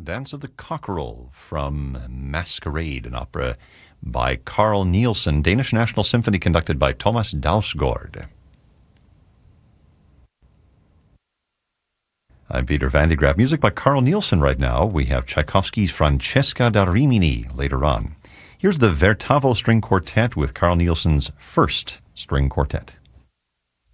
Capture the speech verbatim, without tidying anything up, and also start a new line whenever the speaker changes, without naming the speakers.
Dance of the Cockerel from Masquerade, an opera by Carl Nielsen, Danish National Symphony conducted by Thomas Dausgaard. I'm Peter Van de Graaf. Music by Carl Nielsen right now. We have Tchaikovsky's Francesca da Rimini later on. Here's the Vertavo String Quartet with Carl Nielsen's first string quartet.